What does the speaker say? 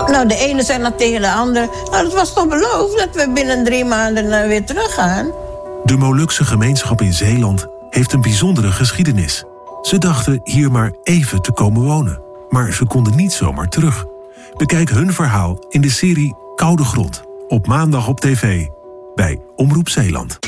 Nou, de ene zei dan tegen de andere... Nou, het was toch beloofd dat we binnen 3 maanden weer teruggaan? De Molukse gemeenschap in Zeeland heeft een bijzondere geschiedenis. Ze dachten hier maar even te komen wonen. Maar ze konden niet zomaar terug. Bekijk hun verhaal in de serie Koude Grond. Op maandag op tv bij Omroep Zeeland.